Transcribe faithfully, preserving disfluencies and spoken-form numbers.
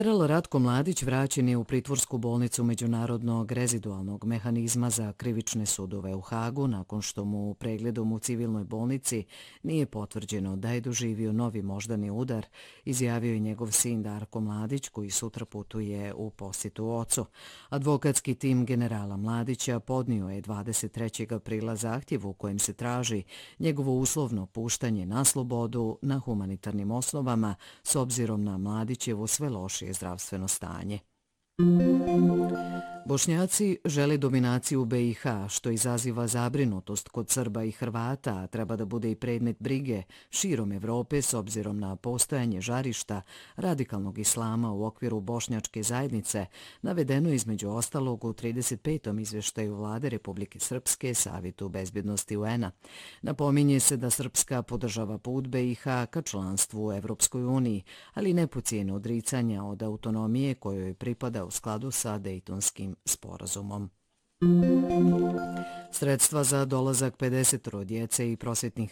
General Ratko Mladić vraćen je u pritvorsku bolnicu Međunarodnog rezidualnog mehanizma za krivične sudove u Hagu nakon što mu pregledom u civilnoj bolnici nije potvrđeno da je doživio novi moždani udar, izjavio je njegov sin Darko Mladić koji sutra putuje u posjetu ocu. Advokatski tim generala Mladića podnio je dvadeset trećeg aprila zahtjev u kojem se traži njegovo uslovno puštanje na slobodu na humanitarnim osnovama s obzirom na Mladićevo sve lošije zdravstveno stanje. Bošnjaci žele dominaciju B i H, što izaziva zabrinutost kod Srba i Hrvata, a treba da bude i predmet brige širom Evrope s obzirom na postojanje žarišta radikalnog islama u okviru bošnjačke zajednice, navedeno između ostalog u trideset petom izvještaju Vlade Republike Srpske Savjetu bezbjednosti U N-a. Napominje se da Srpska podržava put B i H ka članstvu u Evropskoj uniji, ali ne po cijenu odricanja od autonomije kojoj pripada u skladu sa Dejtonskim sporazumom. Sredstva za dolazak pedeset djece i prosvjetnih